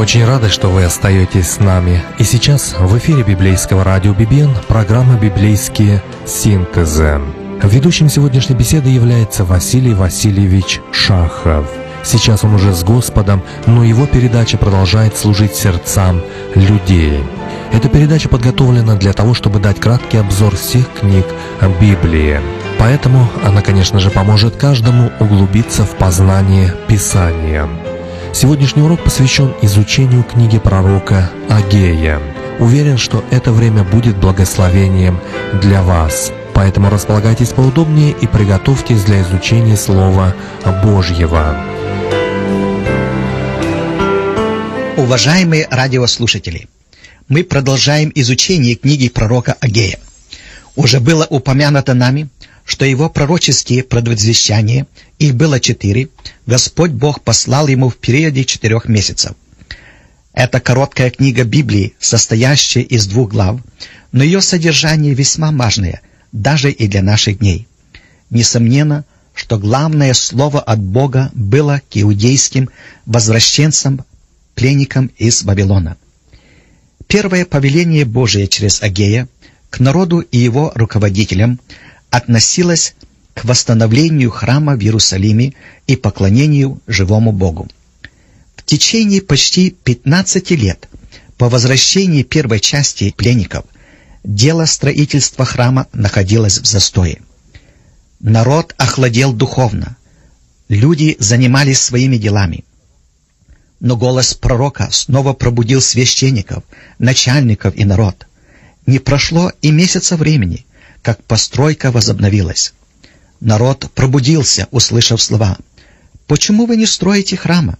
очень рады, что вы остаетесь с нами. И сейчас в эфире библейского радио BBN программа «Библейские синтезы». Ведущим сегодняшней беседы является Василий Васильевич Шахов. Сейчас он уже с Господом, но его передача продолжает служить сердцам людей. Эта передача подготовлена для того, чтобы дать краткий обзор всех книг Библии. Поэтому она, конечно же, поможет каждому углубиться в познание Писания. Сегодняшний урок посвящен изучению книги пророка Агея. Уверен, что это время будет благословением для вас. Поэтому располагайтесь поудобнее и приготовьтесь для изучения Слова Божьего. Уважаемые радиослушатели, мы продолжаем изучение книги пророка Агея. Уже было упомянуто нами, что его пророческие предвозвещания, их было 4, Господь Бог послал ему в периоде 4 месяцев. Это короткая книга Библии, состоящая из 2 глав, но ее содержание весьма важное, даже и для наших дней. Несомненно, что главное слово от Бога было к иудейским возвращенцам, пленникам из Вавилона. Первое повеление Божие через Агея к народу и его руководителям относилось к восстановлению храма в Иерусалиме и поклонению живому Богу. В течение почти 15 лет по возвращении первой части пленников дело строительства храма находилось в застое. Народ охладел духовно, люди занимались своими делами. Но голос пророка снова пробудил священников, начальников и народ. Не прошло и месяца времени, как постройка возобновилась. Народ пробудился, услышав слова: «Почему вы не строите храма?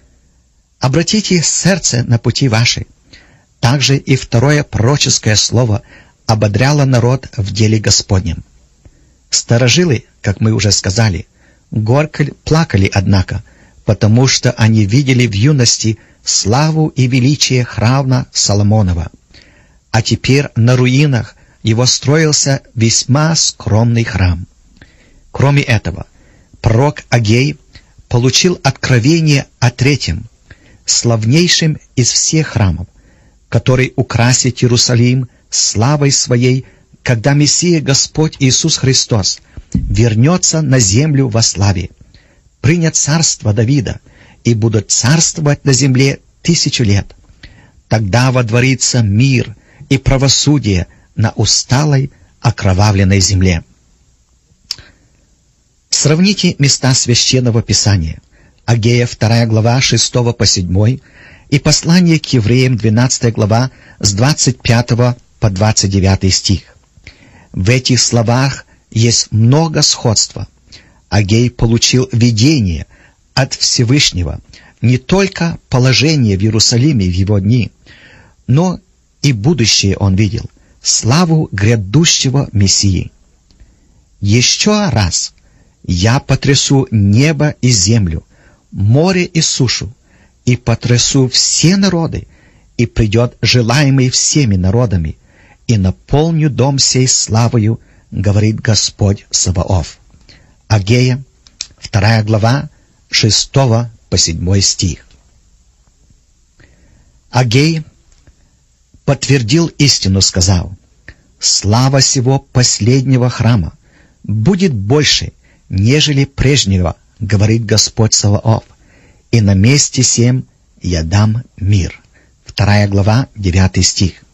Обратите сердце на пути ваши». Также и второе пророческое слово ободряло народ в деле Господнем. Старожилы, как мы уже сказали, горько плакали, однако, потому что они видели в юности славу и величие храма Соломонова. А теперь на руинах его строился весьма скромный храм. Кроме этого, пророк Агей получил откровение о третьем, славнейшем из всех храмов, который украсит Иерусалим славой своей, когда Мессия Господь Иисус Христос вернется на землю во славе, принят царство Давида, и будут царствовать на земле 1000 лет. Тогда водворится мир и правосудие на усталой, окровавленной земле. Сравните места Священного Писания. Агея 2 глава 6 по 7 и послание к евреям 12 глава с 25 по 29 стих. В этих словах есть много сходства. Агей получил видение от Всевышнего, не только положение в Иерусалиме в его дни, но и будущее он видел, славу грядущего Мессии. «Еще раз я потрясу небо и землю, море и сушу, и потрясу все народы, и придет желаемый всеми народами, и наполню дом сей славою, говорит Господь Саваоф». Агея, 2 глава, 6 по 7 стих. Агей подтвердил истину, сказал: «Слава сего последнего храма будет больше, нежели прежнего, говорит Господь Саваоф, и на месте сем я дам мир». 2 глава, 9 стих.